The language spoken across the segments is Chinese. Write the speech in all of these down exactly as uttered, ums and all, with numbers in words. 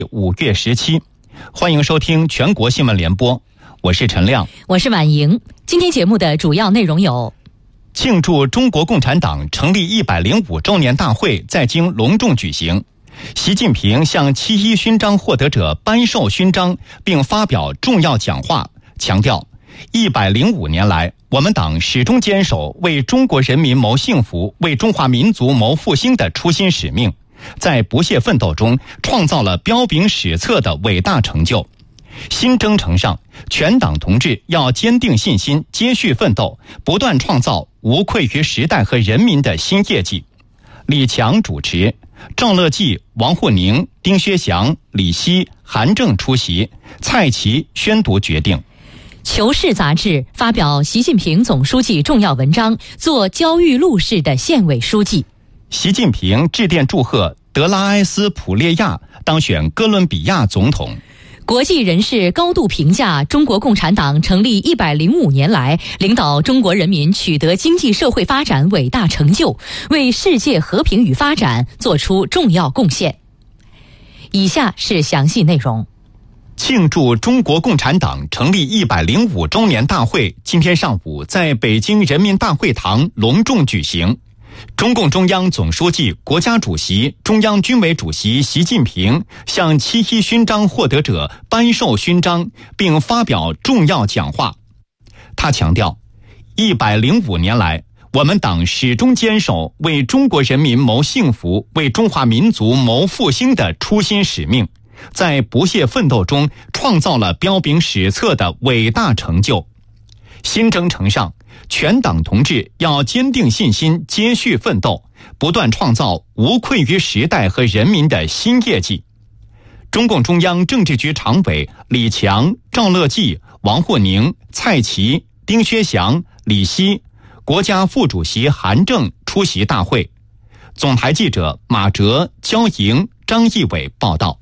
五月十七，欢迎收听全国新闻联播，我是陈亮， 我是婉莹。今天节目的主要内容有： 庆祝中国共产党成立一百零五周年大会在京隆重举行，习近平向七一勋章获得者颁授勋章，并发表重要讲话，强调一百零五年来，我们党始终坚守为中国人民谋幸福、为中华民族谋复兴的初心使命，在不懈奋斗中创造了彪炳史册的伟大成就。新征程上，全党同志要坚定信心，接续奋斗，不断创造无愧于时代和人民的新业绩。李强主持，赵乐际、王沪宁、丁薛祥、李希、韩正出席，蔡奇宣读决定。 求是杂志发表习近平总书记重要文章，做焦裕禄式的县委书记。 习近平致电祝贺德拉埃斯普列亚当选哥伦比亚总统。 国际人士高度评价中国共产党成立一百零五年来，领导中国人民取得经济社会发展伟大成就，为世界和平与发展做出重要贡献。以下是详细内容。 庆祝中国共产党成立一百零五周年大会今天上午在北京人民大会堂隆重举行。中共中央总书记、国家主席、中央军委主席习近平向七一勋章获得者颁授勋章，并发表重要讲话。他强调，一百零五年来，我们党始终坚守为中国人民谋幸福、为中华民族谋复兴的初心使命，在不懈奋斗中创造了彪炳史册的伟大成就。新征程上，全党同志要坚定信心，接续奋斗，不断创造无愧于时代和人民的新业绩。中共中央政治局常委李强、赵乐际、王沪宁、蔡奇、丁薛祥、李希，国家副主席韩正出席大会。总台记者马哲、焦莹、张义伟报道。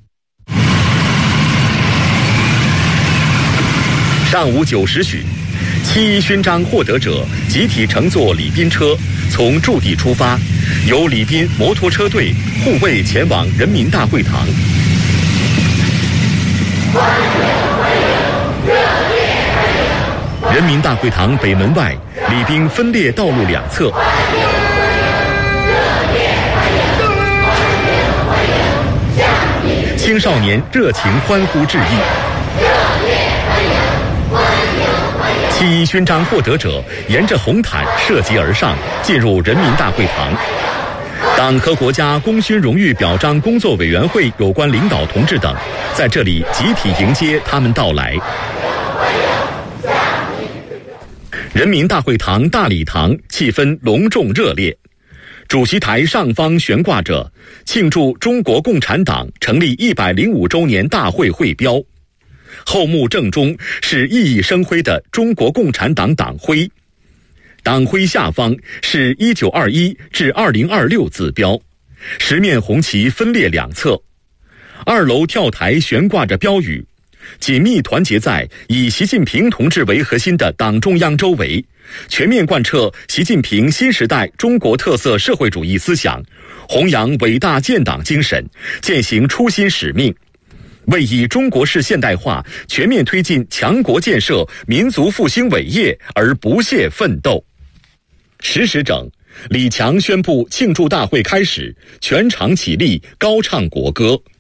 上午九时许，七一勋章获得者集体乘坐礼宾车从驻地出发，由礼宾摩托车队护卫前往人民大会堂。人民大会堂北门外，礼宾分列道路两侧，青少年热情欢呼致意。七一勋章获得者沿着红毯涉级而上，进入人民大会堂。党和国家功勋荣誉表彰工作委员会有关领导同志等在这里集体迎接他们到来。人民大会堂大礼堂气氛隆重热烈，主席台上方悬挂着庆祝中国共产党成立一百零五周年大会会标，后幕正中是熠熠生辉的中国共产党党徽，党徽下方是一九二一至二零二六字标，十面红旗分列两侧。二楼跳台悬挂着标语，紧密团结在以习近平同志为核心的党中央周围，全面贯彻习近平新时代中国特色社会主义思想，弘扬伟大建党精神，践行初心使命，为以中国式现代化全面推进强国建设、民族复兴伟业而不懈奋斗。十时整，李强宣布庆祝大会开始，全场起立，高唱国歌。